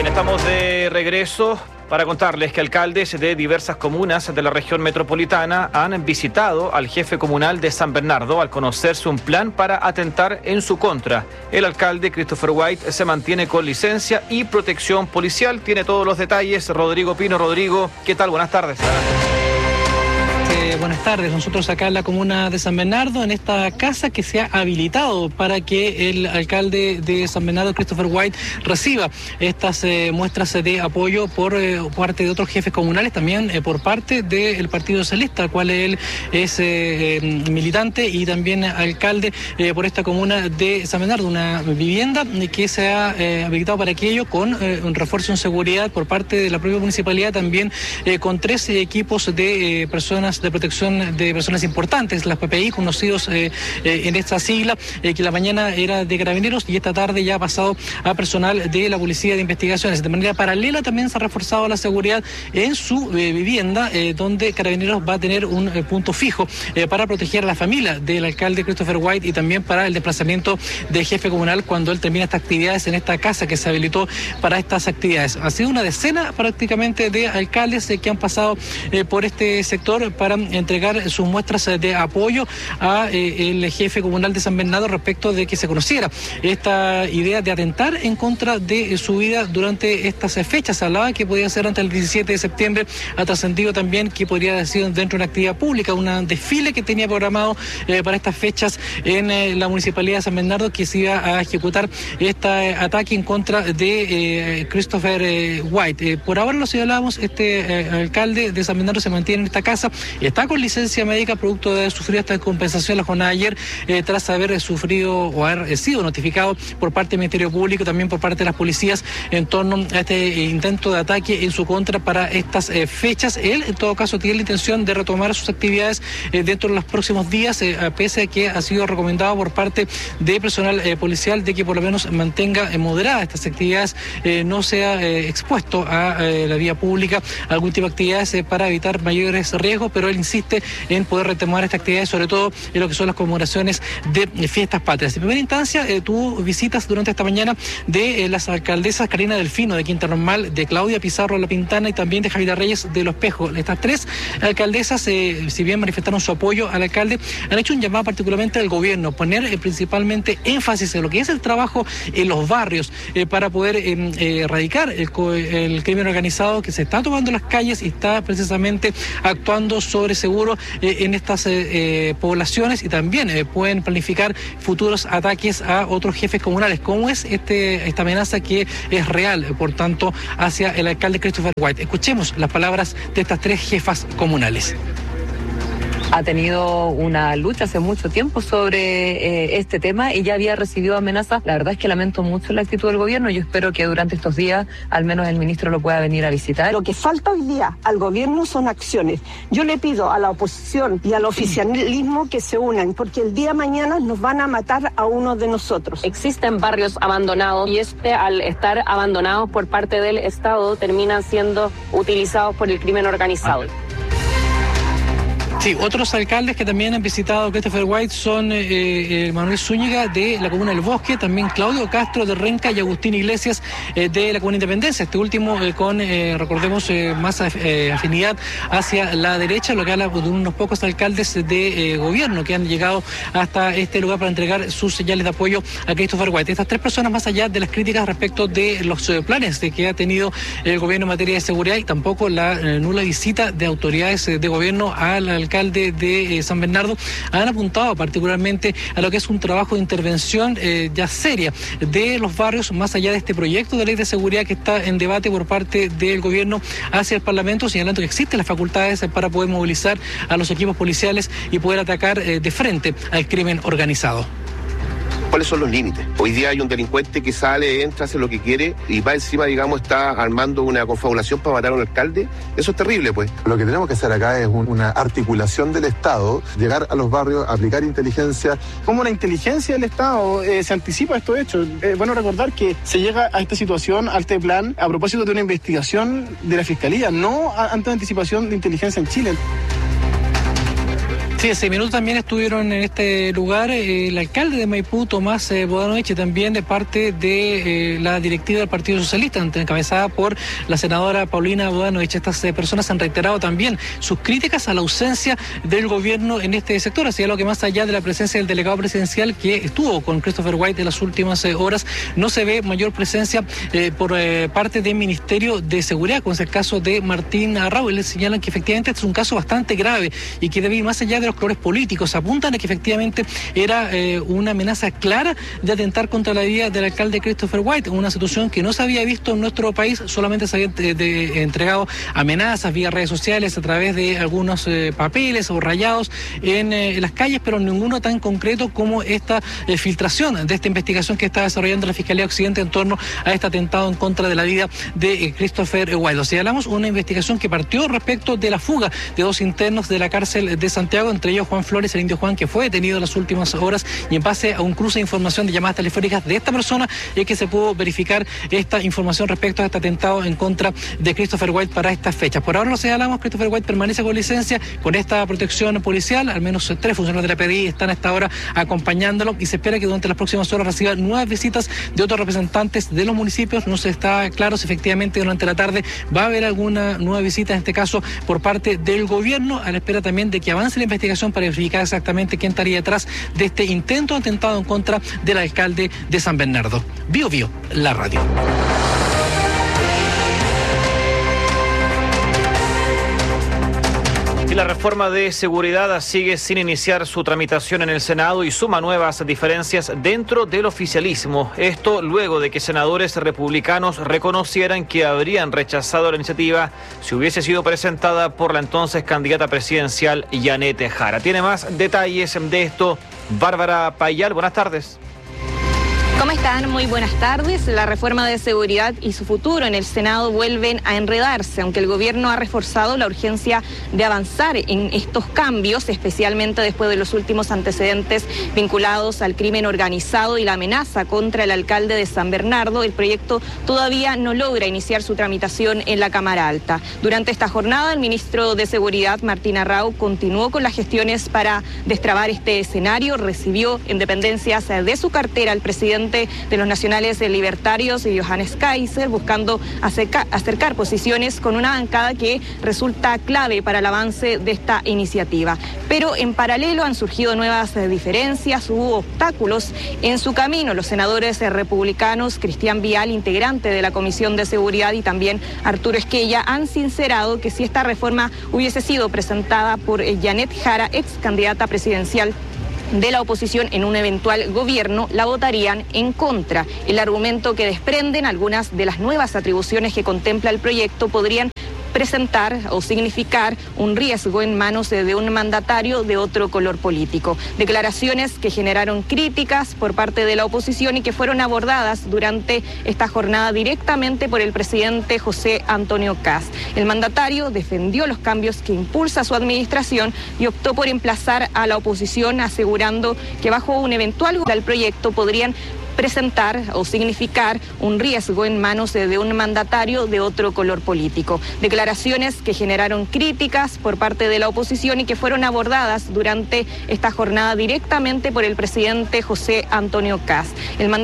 Bien, estamos de regreso para contarles que alcaldes de diversas comunas de la región metropolitana han visitado al jefe comunal de San Bernardo al conocerse un plan para atentar en su contra. El alcalde Christopher White se mantiene con licencia y protección policial. Tiene todos los detalles Rodrigo Pino. Rodrigo, ¿qué tal? Buenas tardes. Buenas tardes. Nosotros acá en la comuna de San Bernardo, en esta casa que se ha habilitado para que el alcalde de San Bernardo, Christopher White, reciba estas muestras de apoyo por parte de otros jefes comunales, también por parte del Partido Socialista, al cual él es militante y también alcalde por esta comuna de San Bernardo, una vivienda que se ha habilitado para aquello con un refuerzo en seguridad por parte de la propia municipalidad, también con 13 equipos de personas de protección de personas importantes, las PPI, conocidos en esta sigla, que la mañana era de Carabineros y esta tarde ya ha pasado a personal de la Policía de Investigaciones. De manera paralela también se ha reforzado la seguridad en su vivienda, donde Carabineros va a tener un punto fijo para proteger a la familia del alcalde Christopher White y también para el desplazamiento del jefe comunal cuando él termina estas actividades en esta casa que se habilitó para estas actividades. Ha sido una decena prácticamente de alcaldes que han pasado por este sector para entregar sus muestras de apoyo a el jefe comunal de San Bernardo respecto de que se conociera esta idea de atentar en contra de su vida durante estas fechas. Se hablaba que podía ser antes del 17 de septiembre, ha trascendido también que podría haber sido dentro de una actividad pública, un desfile que tenía programado para estas fechas en la municipalidad de San Bernardo, que se iba a ejecutar este ataque en contra de Christopher White. Por ahora lo señalábamos, este alcalde de San Bernardo se mantiene en esta casa, está con licencia médica producto de haber sufrido esta compensación la jornada de ayer, tras haber sufrido o haber sido notificado por parte del Ministerio Público, también por parte de las policías en torno a este intento de ataque en su contra para estas fechas. Él, en todo caso, tiene la intención de retomar sus actividades dentro de los próximos días, pese a que ha sido recomendado por parte de personal policial de que por lo menos mantenga moderadas estas actividades, no sea expuesto a la vía pública algún tipo de actividades para evitar mayores riesgos, pero él insiste en poder retomar esta actividad, sobre todo en lo que son las conmemoraciones de fiestas patrias. En primera instancia, tuvo visitas durante esta mañana de las alcaldesas Karina Delfino de Quinta Normal, de Claudia Pizarro La Pintana y también de Javiera Reyes de Los Pejos. Estas tres alcaldesas, si bien manifestaron su apoyo al alcalde, han hecho un llamado particularmente al gobierno, poner principalmente énfasis en lo que es el trabajo en los barrios para poder erradicar el crimen organizado que se está tomando en las calles y está precisamente actuando sobre seguro en estas poblaciones, y también pueden planificar futuros ataques a otros jefes comunales. ¿Cómo es esta amenaza que es real, por tanto, hacia el alcalde Christopher White? Escuchemos las palabras de estas tres jefas comunales. Ha tenido una lucha hace mucho tiempo sobre este tema y ya había recibido amenazas. La verdad es que lamento mucho la actitud del gobierno. Yo espero que durante estos días al menos el ministro lo pueda venir a visitar. Lo que falta hoy día al gobierno son acciones. Yo le pido a la oposición y al oficialismo que se unan, porque el día de mañana nos van a matar a uno de nosotros. Existen barrios abandonados y al estar abandonados por parte del Estado terminan siendo utilizados por el crimen organizado. Sí, otros alcaldes que también han visitado a Christopher White son Manuel Zúñiga de la comuna del Bosque, también Claudio Castro de Renca y Agustín Iglesias de la comuna Independencia. Este último con, recordemos, más afinidad hacia la derecha, lo que habla de unos pocos alcaldes de gobierno que han llegado hasta este lugar para entregar sus señales de apoyo a Christopher White. Estas tres personas, más allá de las críticas respecto de los planes que ha tenido el gobierno en materia de seguridad y tampoco la nula visita de autoridades de gobierno al alcalde de San Bernardo, han apuntado particularmente a lo que es un trabajo de intervención ya seria de los barrios, más allá de este proyecto de ley de seguridad que está en debate por parte del gobierno hacia el Parlamento, señalando que existen las facultades para poder movilizar a los equipos policiales y poder atacar de frente al crimen organizado. ¿Cuáles son los límites? Hoy día hay un delincuente que sale, entra, hace lo que quiere y va encima, digamos, está armando una confabulación para matar a un alcalde. Eso es terrible, pues. Lo que tenemos que hacer acá es una articulación del Estado, llegar a los barrios, aplicar inteligencia. Como la inteligencia del Estado se anticipa a estos hechos. Es bueno recordar que se llega a esta situación, a este plan, a propósito de una investigación de la Fiscalía, no ante anticipación de inteligencia en Chile. Sí, hace minutos también estuvieron en este lugar el alcalde de Maipú, Tomás Bodanovich, y también de parte de la directiva del Partido Socialista, encabezada por la senadora Paulina Bodanovich. Estas personas han reiterado también sus críticas a la ausencia del gobierno en este sector, así lo que más allá de la presencia del delegado presidencial que estuvo con Christopher White en las últimas horas, no se ve mayor presencia por parte del Ministerio de Seguridad, como es el caso de Martín Arrau. Les señalan que efectivamente este es un caso bastante grave y que debe ir más allá de los colores políticos. Apuntan a que efectivamente era una amenaza clara de atentar contra la vida del alcalde Christopher White, una situación que no se había visto en nuestro país. Solamente se habían entregado amenazas vía redes sociales a través de algunos papeles o rayados en las calles, pero ninguno tan concreto como esta filtración de esta investigación que está desarrollando la Fiscalía Occidente en torno a este atentado en contra de la vida de Christopher White. O sea, hablamos una investigación que partió respecto de la fuga de 2 internos de la cárcel de Santiago, entre ellos Juan Flores, el indio Juan, que fue detenido en las últimas horas, y en base a un cruce de información de llamadas telefónicas de esta persona es que se pudo verificar esta información respecto a este atentado en contra de Christopher White para estas fechas. Por ahora lo señalamos, Christopher White permanece con licencia, con esta protección policial. Al menos 3 funcionarios de la PDI están a esta hora acompañándolo y se espera que durante las próximas horas reciba nuevas visitas de otros representantes de los municipios. No se está claro si efectivamente durante la tarde va a haber alguna nueva visita, en este caso por parte del gobierno, a la espera también de que avance la investigación para verificar exactamente quién estaría detrás de este intento de atentado en contra del alcalde de San Bernardo. Bio Bio, la radio. Y la reforma de seguridad sigue sin iniciar su tramitación en el Senado y suma nuevas diferencias dentro del oficialismo. Esto luego de que senadores republicanos reconocieran que habrían rechazado la iniciativa si hubiese sido presentada por la entonces candidata presidencial Janet Jara. Tiene más detalles de esto Bárbara Payal. Buenas tardes. ¿Cómo están? Muy buenas tardes. La reforma de seguridad y su futuro en el Senado vuelven a enredarse, aunque el gobierno ha reforzado la urgencia de avanzar en estos cambios, especialmente después de los últimos antecedentes vinculados al crimen organizado y la amenaza contra el alcalde de San Bernardo. El proyecto todavía no logra iniciar su tramitación en la Cámara Alta. Durante esta jornada, el ministro de Seguridad, Martín Arrau, continuó con las gestiones para destrabar este escenario. Recibió en dependencias de su cartera al presidente de los nacionales libertarios, Johannes Kaiser, buscando acercar posiciones con una bancada que resulta clave para el avance de esta iniciativa. Pero en paralelo han surgido nuevas diferencias, hubo obstáculos en su camino. Los senadores republicanos, Cristian Vial, integrante de la Comisión de Seguridad, y también Arturo Esquella, han sincerado que si esta reforma hubiese sido presentada por Janet Jara, ex candidata presidencial de la oposición en un eventual gobierno, la votarían en contra. El argumento que desprenden algunas de las nuevas atribuciones que contempla el proyecto podrían presentar o significar un riesgo en manos de un mandatario de otro color político. Declaraciones que generaron críticas por parte de la oposición y que fueron abordadas durante esta jornada directamente por el presidente José Antonio Kast. El mandatario defendió los cambios que impulsa su administración y optó por emplazar a la oposición, asegurando que bajo un eventual del proyecto podrían presentar o significar un riesgo en manos de un mandatario de otro color político. Declaraciones que generaron críticas por parte de la oposición y que fueron abordadas durante esta jornada directamente por el presidente José Antonio Kast.